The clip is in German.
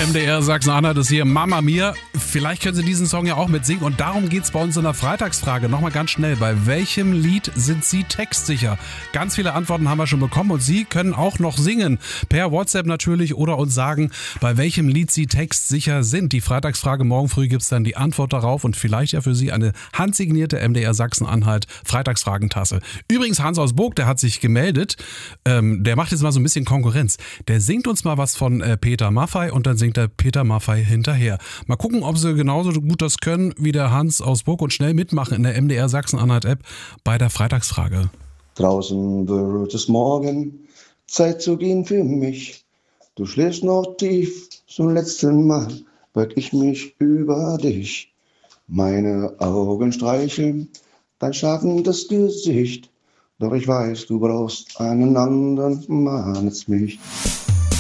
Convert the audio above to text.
MDR Sachsen-Anhalt ist hier, Mama Mia. Vielleicht können Sie diesen Song ja auch mitsingen und darum geht es bei uns in der Freitagsfrage. Nochmal ganz schnell, bei welchem Lied sind Sie textsicher? Ganz viele Antworten haben wir schon bekommen und Sie können auch noch singen. Per WhatsApp natürlich oder uns sagen, bei welchem Lied Sie textsicher sind. Die Freitagsfrage, morgen früh gibt es dann die Antwort darauf und vielleicht ja für Sie eine handsignierte MDR Sachsen-Anhalt Freitagsfragentasse. Übrigens Hans aus Burg, der hat sich gemeldet, der macht jetzt mal so ein bisschen Konkurrenz. Der singt uns mal was von Peter Maffay und dann singt der Peter Maffay hinterher. Mal gucken, ob sie genauso gut das können wie der Hans aus Burg und schnell mitmachen in der MDR Sachsen-Anhalt-App bei der Freitagsfrage. Draußen wird es morgen, Zeit zu gehen für mich. Du schläfst noch tief, zum letzten Mal beug ich mich über dich. Meine Augen streicheln dein schlafendes Gesicht. Doch ich weiß, du brauchst einen anderen Mann als mich.